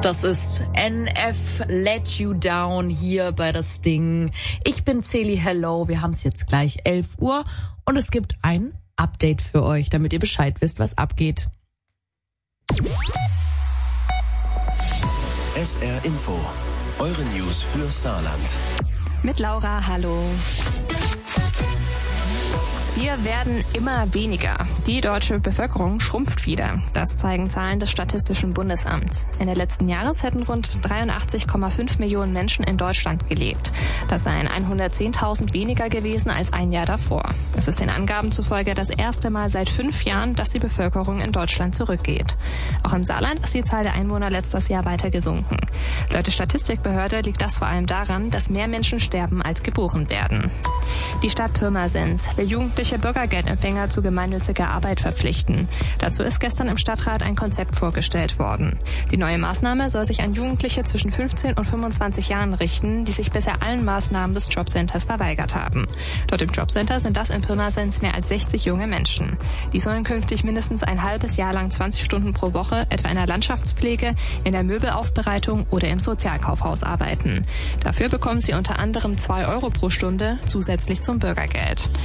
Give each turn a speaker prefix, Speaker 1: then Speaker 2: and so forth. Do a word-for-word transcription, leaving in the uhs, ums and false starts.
Speaker 1: Das ist N F Let You Down hier bei das Ding. Ich bin Celi, hello. Wir haben es jetzt gleich elf Uhr und es gibt ein Update für euch, damit ihr Bescheid wisst, was abgeht.
Speaker 2: S R Info, eure News für Saarland.
Speaker 3: Mit Laura, hallo. Wir werden immer weniger. Die deutsche Bevölkerung schrumpft wieder. Das zeigen Zahlen des Statistischen Bundesamts. Ende letzten Jahres hätten rund dreiundachtzig Komma fünf Millionen Menschen in Deutschland gelebt. Das seien hundertzehntausend weniger gewesen als ein Jahr davor. Es ist den Angaben zufolge das erste Mal seit fünf Jahren, dass die Bevölkerung in Deutschland zurückgeht. Auch im Saarland ist die Zahl der Einwohner letztes Jahr weiter gesunken. Laut der Statistikbehörde liegt das vor allem daran, dass mehr Menschen sterben, als geboren werden. Die Stadt Pirmasens will Jugendliche Bürgergeldempfänger zu gemeinnütziger Arbeit verpflichten. Dazu ist gestern im Stadtrat ein Konzept vorgestellt worden. Die neue Maßnahme soll sich an Jugendliche zwischen fünfzehn und fünfundzwanzig Jahren richten, die sich bisher allen Maßnahmen des Jobcenters verweigert haben. Dort im Jobcenter sind das in Pirmasens mehr als sechzig junge Menschen. Die sollen künftig mindestens ein halbes Jahr lang zwanzig Stunden pro Woche etwa in der Landschaftspflege, in der Möbelaufbereitung oder im Sozialkaufhaus arbeiten. Dafür bekommen sie unter anderem zwei Euro pro Stunde zusätzlich zum Bürgergeld.